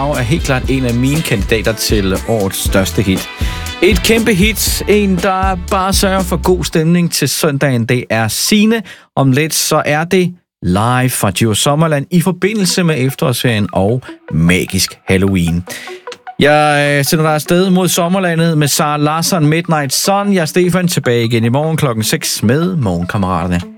Now er helt klart en af mine kandidater til årets største hit. Et kæmpe hit, en der bare sørger for god stemning til søndagen, det er Signe. Om lidt så er det live fra Djurs Sommerland i forbindelse med efterårsferien og Magisk Halloween. Jeg sender dig afsted mod sommerlandet med Sara Larsson, Midnight Sun. Jeg er Stefan, tilbage igen i morgen klokken 6 med Morgenkammeraterne.